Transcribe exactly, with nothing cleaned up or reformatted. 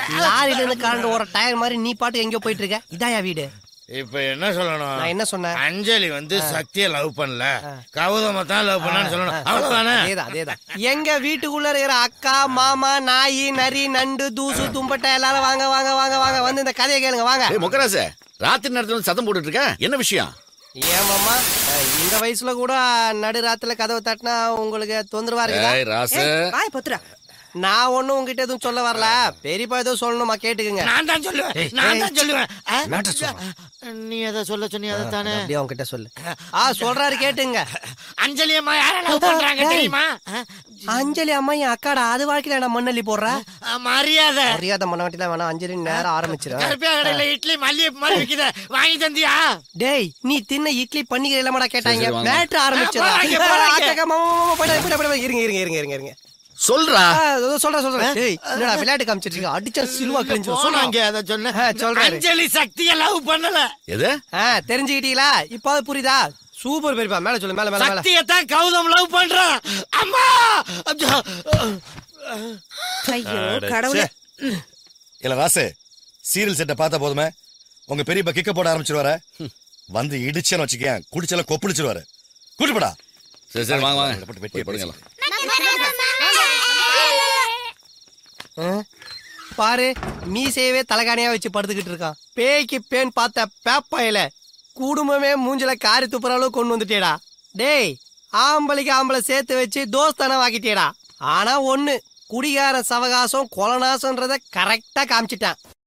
லாரில இருந்து கரண்ட் ஒரு டயர் மாதிரி நீ பாட்டு எங்கயோ போயிட்டு இருக்க. இதாயா வீடு? இப்ப என்ன சொல்லணும்? நான் என்ன சொன்னேன்? அஞ்சலி வந்து சக்தியை லவ் பண்ணல, கௌதம தான் லவ் பண்ணான்னு சொல்லணும். அவ்வளவுதானே? அதேதான் அதேதான். எங்க வீட்டுக்குள்ள இருக்கிற அக்கா மாமா நாய் நரி நண்டு தூசு தும்பட்டை எல்லாரும் வாங்க வாங்க வாங்க வாங்க வந்து இந்த கதையை கேளுங்க வாங்க. முக்கராச ராத்திரி நேரத்துல சத்தம் போட்டுட்டு இருக்க, என்ன விஷயம்? ஏன் மாமா இந்த வயசுல கூட நடு ராத்துல கதவை தட்டினா உங்களுக்கு தொந்தரவா இருக்கு? நான் ஒண்ணும் உங்ககிட்ட எதுவும் சொல்ல வரல, பெரியப்பா எதுவும் சொல்லணுமா கேட்டுக்குங்க. நான் தான் சொல்லுவேன், நான் தான் சொல்லுவேன். நீ எதை சொல்ல சொன்னி அதை தானே அப்படியே உங்ககிட்ட சொல்லு. ஆ சொல்றாரு கேட்டுங்க. அஞ்சலி அம்மா யார லவ் பண்றாங்க தெரியுமா? அஞ்சலி அம்மா என் அக்காடா, அது வாழ்க்கையில நான் மண்ணள்ளி போடுற மரியாதை மரியாதை மண்ண வட்டில வேணாம். அஞ்சலி நேரம் ஆரம்பிச்சிடும். இட்லி மல்லி மாதிரி விக்குத, வாங்கி தந்தியா? டேய் நீ தின்ன இட்லி பண்ணிக்கிற இல்லமாடா கேட்டாங்க. மேட்ரு ஆரம்பிச்சிடும். இருங்க இருங்க இருங்க இருங்க இருங்க சொல்றா சொல்ற சொல்றேன். டேய் என்னடா விளையாட்டு காமிச்சிட்டு இருக்க? அடிச்சா சிலுவா கிழிஞ்சு சொன்னாங்க. அத சொன்ன சொல்றேன். அஞ்சலி சக்தியை லவ் பண்ணல. எது? தெரிஞ்சுக்கிட்டீங்களா? இப்போ புரியுதா? சூப்பர் பெரியப்பா, மேல சொல்லு. மேல மேல சக்தியை தான் கௌதம் லவ் பண்றான். அம்மா ஐயோ கடவுளே. இல்ல ராசு, சீரியல் செட்டை பார்த்தா போதுமே உங்க பெரியப்பா கிக்க போட ஆரம்பிச்சிருவாரு. வந்து இடிச்சேன்னு வச்சுக்கேன், குடிச்சல கொப்பிடிச்சிருவாரு. கூட்டுப்படா. சரி சரி வாங்க வாங்க வெட்டி போடுங்க. பாரு மீசையவே தலகாணியா வச்சு படுத்துக்கிட்டு இருக்கான். பேய்க்கு பேன் பார்த்த பேப்பாயில குடும்பமே மூஞ்சில காரி துப்புற அளவு கொண்டு வந்துட்டேடா. டேய் ஆம்பளைக்கு ஆம்பளை சேர்த்து வச்சு தோஸ்தான வாக்கிட்டேடா. ஆனா ஒண்ணு, குடிகார சவகாசம் கொலநாசன்றத கரெக்டா காமிச்சிட்டான்.